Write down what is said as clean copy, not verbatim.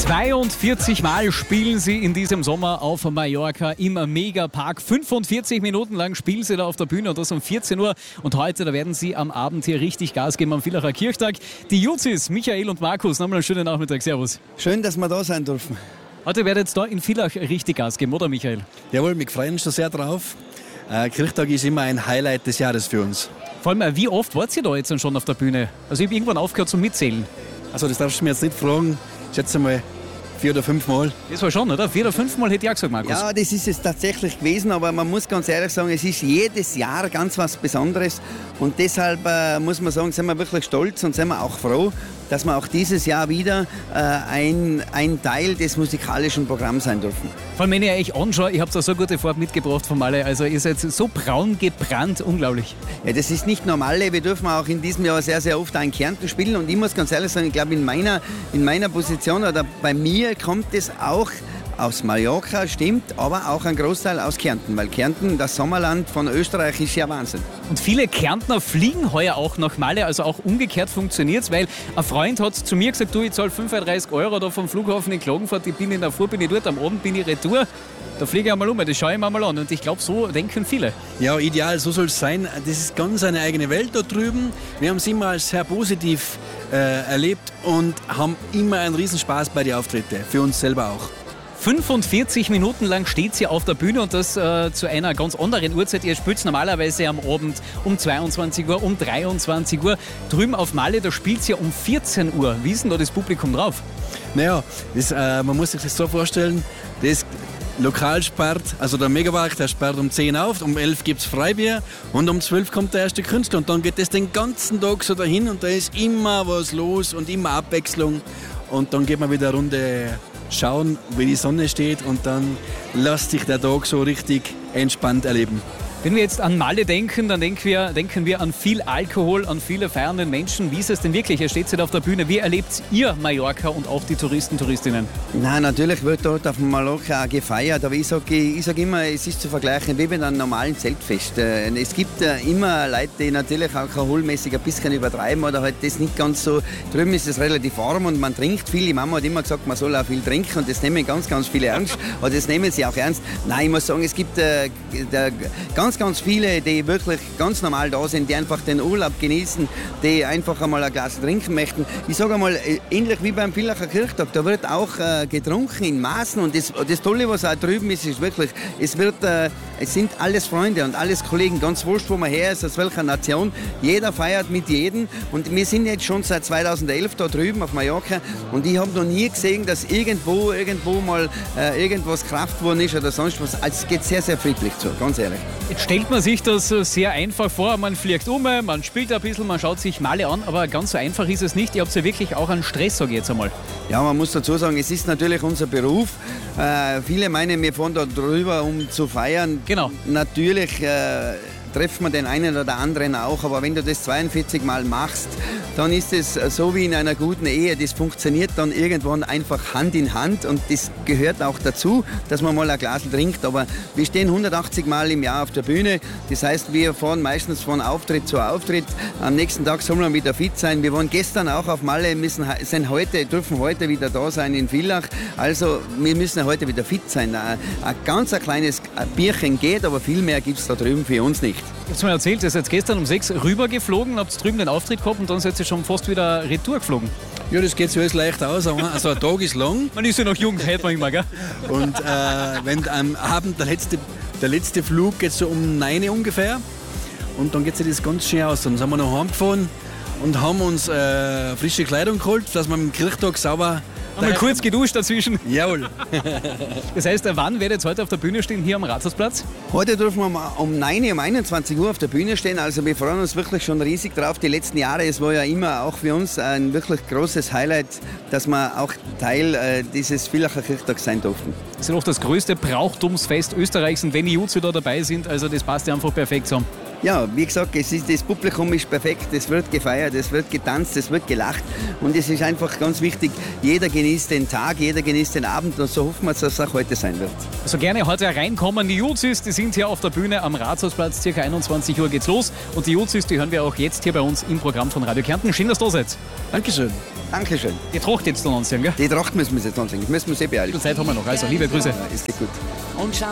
42 Mal spielen sie in diesem Sommer auf Mallorca im Megapark. 45 Minuten lang spielen sie da auf der Bühne und das um 14 Uhr. Und heute, da werden sie am Abend hier richtig Gas geben am Villacher Kirchtag. Die Juzis, Michael und Markus, nochmal einen schönen Nachmittag. Servus. Schön, dass wir da sein dürfen. Heute werdet ihr da in Villach richtig Gas geben, oder Michael? Jawohl, wir freuen uns schon sehr drauf. Kirchtag ist immer ein Highlight des Jahres für uns. Vor allem, wie oft wart ihr da jetzt schon auf der Bühne? Also ich habe irgendwann aufgehört zum Mitzählen. Also das darfst du mir jetzt nicht fragen. Ich schätze mal 4 oder 5 Mal. Das war schon, oder? 4 oder 5 Mal hätte ich auch gesagt, Markus. Ja, das ist es tatsächlich gewesen, aber man muss ganz ehrlich sagen, es ist jedes Jahr ganz was Besonderes und deshalb muss man sagen, sind wir wirklich stolz und sind wir auch froh, dass wir auch dieses Jahr wieder ein Teil des musikalischen Programms sein dürfen. Vor allem, wenn ich euch anschaue, ich habe da so gute Farbe mitgebracht von Malle, also ihr seid so braun gebrannt, unglaublich. Ja, das ist nicht normal, wir dürfen auch in diesem Jahr sehr, sehr oft in Kärnten spielen und ich muss ganz ehrlich sagen, ich glaube in meiner Position oder bei mir kommt es auch aus Mallorca, stimmt, aber auch ein Großteil aus Kärnten, weil Kärnten, das Sommerland von Österreich, ist ja Wahnsinn. Und viele Kärntner fliegen heuer auch nach Malle, also auch umgekehrt funktioniert es, weil ein Freund hat zu mir gesagt, du, ich zahle 35 € da vom Flughafen in Klagenfurt, ich bin in der Früh, bin ich dort, am Abend bin ich retour, da fliege ich einmal um, das schaue ich mir mal an und ich glaube, so denken viele. Ja, ideal, so soll es sein. Das ist ganz eine eigene Welt da drüben. Wir haben es immer als sehr positiv erlebt und haben immer einen Riesenspaß bei den Auftritten, für uns selber auch. 45 Minuten lang steht sie auf der Bühne und das zu einer ganz anderen Uhrzeit. Ihr spielt normalerweise am Abend um 22 Uhr, um 23 Uhr. Drüben auf Malle, da spielt sie um 14 Uhr. Wie ist denn da das Publikum drauf? Naja, man muss sich das so vorstellen, das Lokal sperrt, also der Megapark, der sperrt um 10 auf, um 11 gibt es Freibier und um 12 kommt der erste Künstler und dann geht es den ganzen Tag so dahin und da ist immer was los und immer Abwechslung und dann geht man wieder eine Runde schauen, wie die Sonne steht und dann lässt sich der Tag so richtig entspannt erleben. Wenn wir jetzt an Malle denken, dann denken wir an viel Alkohol, an viele feiernden Menschen. Wie ist es denn wirklich? Ihr steht jetzt auf der Bühne. Wie erlebt ihr Mallorca und auch die Touristen, Touristinnen? Nein, natürlich wird dort auf Mallorca auch gefeiert, aber ich sag immer, es ist zu vergleichen wie mit einem normalen Zeltfest. Es gibt immer Leute, die natürlich alkoholmäßig ein bisschen übertreiben oder halt das nicht ganz so. Drüben ist es relativ warm und man trinkt viel. Die Mama hat immer gesagt, man soll auch viel trinken und das nehmen ganz, ganz viele ernst. Aber das nehmen sie auch ernst. Nein, ich muss sagen, es gibt ganz viele, die wirklich ganz normal da sind, die einfach den Urlaub genießen, die einfach einmal ein Glas trinken möchten. Ich sage einmal, ähnlich wie beim Villacher Kirchtag, da wird auch getrunken in Maßen und das Tolle, was auch drüben ist, ist wirklich, es sind alles Freunde und alles Kollegen, ganz wurscht, wo man her ist, aus welcher Nation. Jeder feiert mit jedem und wir sind jetzt schon seit 2011 da drüben auf Mallorca und ich habe noch nie gesehen, dass irgendwo mal irgendwas Kraft worden ist oder sonst was. Also es geht sehr, sehr friedlich zu, ganz ehrlich. Jetzt stellt man sich das sehr einfach vor, man fliegt um, man spielt ein bisschen, man schaut sich Malle an, aber ganz so einfach ist es nicht. Ihr habt ja wirklich auch einen Stress, sage ich jetzt einmal. Ja, man muss dazu sagen, es ist natürlich unser Beruf. Viele meinen, wir fahren da drüber, um zu feiern. Genau. Natürlich treffen wir den einen oder anderen auch, aber wenn du das 42 Mal machst, dann ist es so wie in einer guten Ehe, das funktioniert dann irgendwann einfach Hand in Hand und das gehört auch dazu, dass man mal ein Glas trinkt, aber wir stehen 180 Mal im Jahr auf der Bühne, das heißt, wir fahren meistens von Auftritt zu Auftritt, am nächsten Tag sollen wir wieder fit sein, wir waren gestern auch auf Malle, dürfen heute wieder da sein in Villach, also wir müssen heute wieder fit sein, ein ganz kleines Bierchen geht, aber viel mehr gibt es da drüben für uns nicht. Ihr habt mir erzählt, ihr seid gestern um 6 rübergeflogen, habt drüben den Auftritt gehabt und dann seid ihr schon fast wieder retour geflogen. Ja, das geht so alles leicht aus. Also ein Tag ist lang. Man ist ja noch jung, hört man immer, gell? Und wenn am Abend der letzte Flug geht so um 9 ungefähr und dann geht sich das ganz schön aus. Dann sind wir noch heimgefahren und haben uns frische Kleidung geholt, dass wir am Kirchtag sauber... Einmal kurz geduscht dazwischen. Jawohl. Das heißt, wann werdet ihr heute auf der Bühne stehen, hier am Rathausplatz? Heute dürfen wir um 21 Uhr auf der Bühne stehen. Also wir freuen uns wirklich schon riesig drauf. Die letzten Jahre, es war ja immer auch für uns ein wirklich großes Highlight, dass wir auch Teil dieses Villacher Kirchtags sein durften. Das ist ja auch das größte Brauchtumsfest Österreichs und wenn die Juzis da dabei sind, also das passt ja einfach perfekt zusammen. Ja, wie gesagt, das Publikum ist perfekt, es wird gefeiert, es wird getanzt, es wird gelacht und es ist einfach ganz wichtig, jeder genießt den Tag, jeder genießt den Abend und so hoffen wir, dass es auch heute sein wird. Also gerne heute reinkommen, die Juzis, die sind hier auf der Bühne am Rathausplatz, ca. 21 Uhr geht's los und die Juzis, die hören wir auch jetzt hier bei uns im Programm von Radio Kärnten. Schön, dass du da seid. Dankeschön. Dankeschön. Die Tracht jetzt dann anziehen, gell? Die Tracht müssen wir jetzt anziehen. Das müssen wir sehr beeilen. Viel Zeit haben wir noch. Also, liebe Grüße. Es geht gut. Und schau